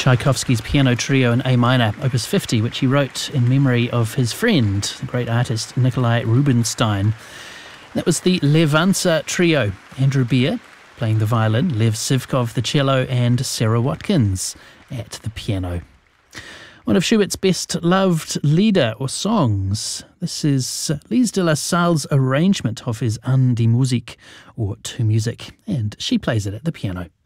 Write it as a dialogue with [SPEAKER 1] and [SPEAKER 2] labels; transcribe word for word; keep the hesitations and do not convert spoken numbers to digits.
[SPEAKER 1] Tchaikovsky's Piano Trio in A minor, opus fifty, which he wrote in memory of his friend, the great artist Nikolai Rubinstein. That was the Levanza Trio. Andrew Beer playing the violin, Lev Sivkov the cello, and Sarah Watkins at the piano. One of Schubert's best-loved lieder or songs. This is Lise de la Salle's arrangement of his An die Musik, or To Music, and she plays it at the piano.